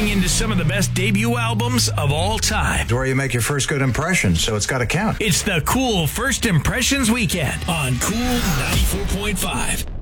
diving into some of the best debut albums of all time. It's where you make your first good impression, so it's got to count. It's the Cool First Impressions Weekend on Cool 94.5.